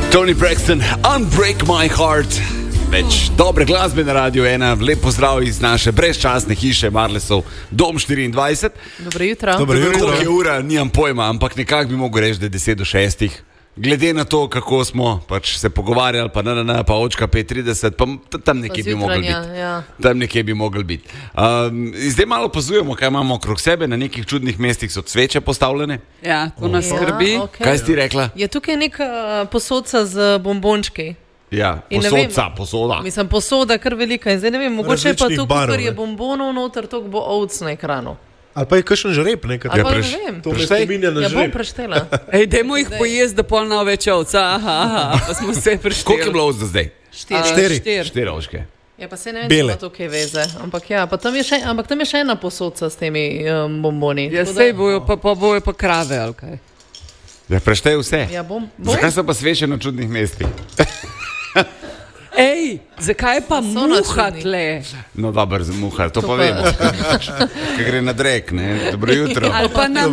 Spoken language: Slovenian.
Toni Braxton, Unbreak My Heart. Več dobre glasbe na Radio 1. Lep pozdrav iz naše brezčasne hiše Marlesov, Dom 24. Dobro jutro. Koliko je ura, nimam pojma, ampak nekako bi mogel reči, da je 10 do 6. Glede na to, kako smo pač se pogovarjali, pa očka 5:30, pa tam nekje bi mogli biti. Ja. Tam nekje bi mogli biti. Zdaj malo opazujemo, kaj imamo okrog sebe, na nekih čudnih mestih so sveče postavljene. Ja, to nas skrbi. Ja, okay. Kaj si ti rekla? Je tukaj neka posodca z bombončki. Ja, In ne posoda. Mislim, posoda kar velika. In zdaj ne vem, mogoče je pa Različnih tukaj, barv, ker je ne. bombonov noter, toliko bo ovc na ekranu. Ali pa je kakšen žreb nekaj. Ali pa preš- ne vem. To me Preštej. spominja na Ja, bom žreb. preštela. Ej, dajmo jih pojesti, da pol na več ovca. Aha, pa smo se prišteli. Koliko je bilo ovc do zdaj? Štiri. 4 ovčke. Ja, pa se ne vem, Bele. če ima tukaj veze. Ampak ja, pa tam je še ena posodca s temi bomboni. Ja, Tako da- sej bojo pa krave, ali kaj. Ja, preštej vse. Ja, bom. Zakaj so pa sveče na čudnih mestih? Ej, zakaj pa So na muha čudnih. tle? No, dober za muhar, to pa pa- vemo. Kaj gre na drek, ne? Dobro jutro. Ali pa na